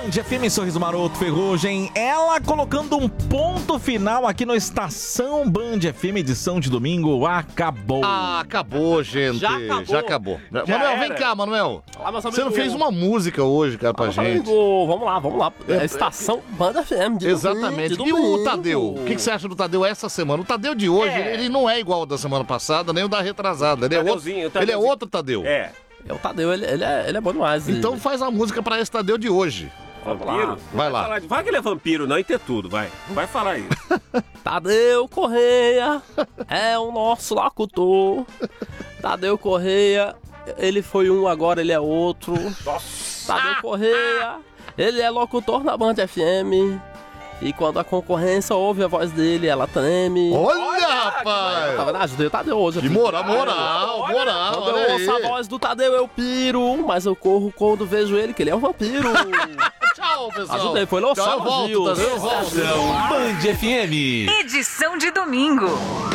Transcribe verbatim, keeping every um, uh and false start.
Band F M, Sorriso Maroto, Ferrugem. Ela colocando um ponto final aqui no Estação Band F M, edição de domingo. Acabou. Ah, acabou, gente. Já acabou. Já acabou. Já Manuel, era. vem cá, Manuel. Olá, meus Você não amigos. fez uma música hoje, cara, pra Olá, gente. amigo. Vamos lá, vamos lá. É, É, Estação Banda F M. De Exatamente. domingo, de E o domingo. Tadeu? O que, que você acha do Tadeu essa semana? O Tadeu de hoje, É. ele não é igual ao da semana passada, nem o da retrasada. Ele é outro, Tadeuzinho, o ele é Tadeuzinho. outro Tadeu. É. É, o Tadeu, ele, ele, é, ele é bom demais. Então ele... faz a música pra esse Tadeu de hoje. Vampiro? Vai lá. Falar de... Vai que ele é vampiro, não, e ter tudo, vai. Vai falar isso. Tadeu Correia é o nosso locutor. Tadeu Correia, ele foi um, agora ele é outro. Nossa. Tadeu Correia, ele é locutor na Band F M. E quando a concorrência ouve a voz dele, ela treme. Olha, Tá rapaz! vendo? Ajudei o Tadeu hoje. Que moral, moral, Olha, moral, Quando olha eu ouço a aí. voz do Tadeu, eu piro. Mas eu corro quando vejo ele, que ele é um vampiro. Tchau, pessoal. Ajudei, foi lançar Tchau, eu volto, elogios. Tadeu, eu volto. Band F M. Edição de domingo.